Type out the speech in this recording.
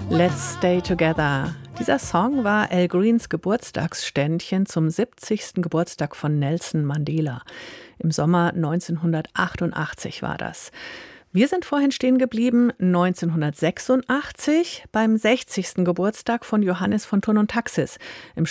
Let's Stay Together. Dieser Song war Al Greens Geburtstagsständchen zum 70. Geburtstag von Nelson Mandela. Im Sommer 1988 war das. Wir sind vorhin stehen geblieben 1986 beim 60. Geburtstag von Johannes von Thurn und Taxis. Im